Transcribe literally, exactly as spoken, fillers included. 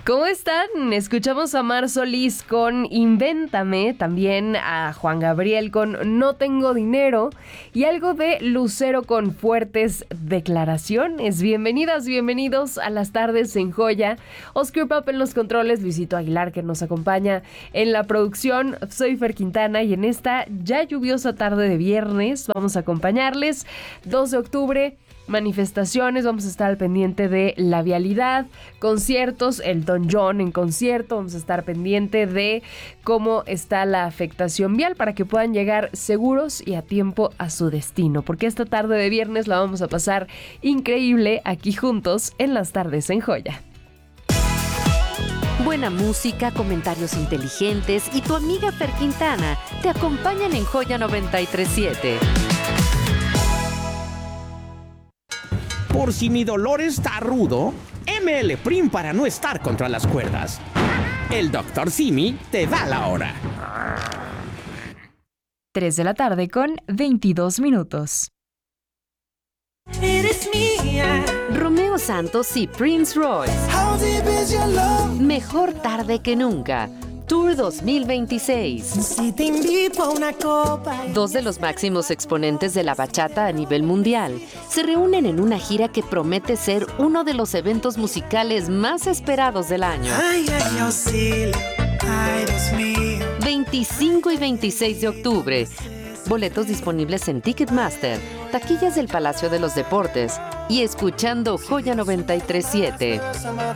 ¿Cómo están? Escuchamos a Mar Solís con Invéntame, también a Juan Gabriel con No Tengo Dinero y algo de Lucero con Fuertes Declaraciones. Bienvenidas, bienvenidos a las tardes en Joya. Oscar Pop en los controles, Luisito Aguilar que nos acompaña en la producción. Soy Fer Quintana y en esta ya lluviosa tarde de viernes vamos a acompañarles. dos de octubre. Manifestaciones, vamos a estar al pendiente de la vialidad, conciertos, Elton John en concierto, vamos a estar pendiente de cómo está la afectación vial para que puedan llegar seguros y a tiempo a su destino, porque esta tarde de viernes la vamos a pasar increíble aquí juntos en las tardes en Joya. Buena música, comentarios inteligentes y tu amiga Fer Quintana te acompañan en Joya noventa y tres punto siete. Por si mi dolor está rudo, M L Prim para no estar contra las cuerdas. El doctor Simi te da la hora. tres de la tarde con veintidós minutos. Eres mía. Romeo Santos y Prince Royce. How deep is your love? Mejor tarde que nunca. Tour dos mil veintiséis. Si te invito a una copa. Dos de los máximos exponentes de la bachata a nivel mundial se reúnen en una gira que promete ser uno de los eventos musicales más esperados del año. Ay, ay, auxilio. Ay, Dios mío. veinticinco y veintiséis de octubre. Boletos disponibles en Ticketmaster, taquillas del Palacio de los Deportes y escuchando Joya noventa y tres punto siete.